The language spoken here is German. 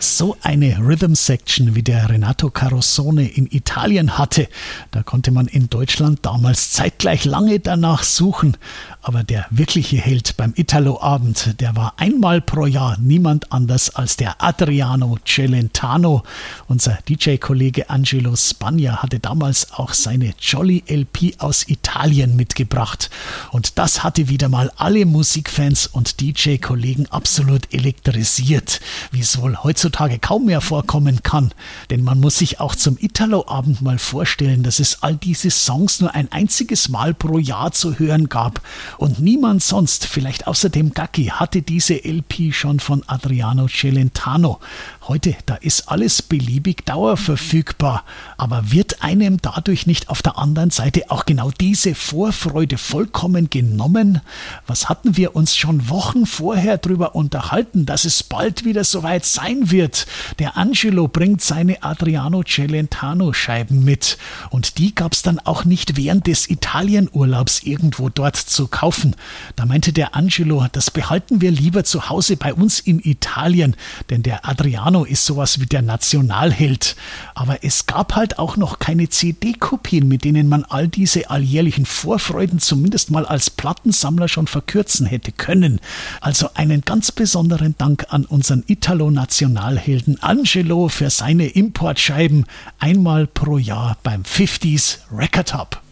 So eine Rhythm Section wie der Renato Carosone in Italien hatte, da konnte man in Deutschland damals zeitgleich lange danach suchen. Aber der wirkliche Held beim Italo-Abend, der war einmal pro Jahr niemand anders als der Adriano Celentano. Unser DJ-Kollege Angelo Spagna hatte damals auch seine Jolly LP aus Italien mitgebracht. Und das hatte wieder mal alle Musikfans und DJ-Kollegen absolut elektrisiert, wie es wohl heutzutage kaum mehr vorkommen kann. Denn man muss sich auch zum Italo-Abend mal vorstellen, dass es all diese Songs nur ein einziges Mal pro Jahr zu hören gab. Und niemand sonst, vielleicht außer dem Gacki, hatte diese LP schon von Adriano Celentano. Heute, da ist alles beliebig dauerverfügbar. Aber wird einem dadurch nicht auf der anderen Seite auch genau diese Vorfreude vollkommen genommen? Was hatten wir uns schon Wochen vorher drüber unterhalten, dass es bald wieder soweit sein wird? Der Angelo bringt seine Adriano Celentano-Scheiben mit. Und die gab's dann auch nicht während des Italienurlaubs irgendwo dort zu kaufen. Da meinte der Angelo, das behalten wir lieber zu Hause bei uns in Italien, denn der Adriano ist sowas wie der Nationalheld. Aber es gab halt auch noch keine CD-Kopien, mit denen man all diese alljährlichen Vorfreuden zumindest mal als Plattensammler schon verkürzen hätte können. Also einen ganz besonderen Dank an unseren Italo-Nationalhelden Angelo für seine Importscheiben einmal pro Jahr beim 50s Record Hub.